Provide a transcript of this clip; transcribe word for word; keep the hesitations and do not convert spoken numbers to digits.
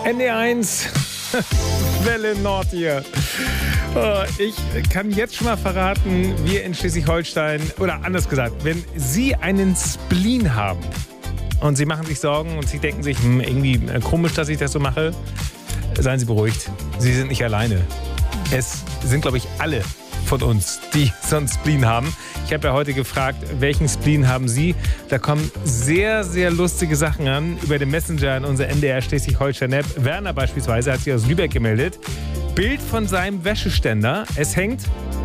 N D eins, Welle Nord hier. Oh, ich kann jetzt schon mal verraten, wir in Schleswig-Holstein, oder anders gesagt, wenn Sie einen Spleen haben und Sie machen sich Sorgen und Sie denken sich, hm, irgendwie komisch, dass ich das so mache, seien Sie beruhigt. Sie sind nicht alleine. Es sind, glaube ich, alle von uns, die so einen Spleen haben. Ich habe ja heute gefragt, welchen Spleen haben Sie? Da kommen sehr, sehr lustige Sachen an über den Messenger in unser N D R Schleswig-Holstein-App. Werner beispielsweise hat sich aus Lübeck gemeldet. Bild von seinem Wäscheständer. Es hängt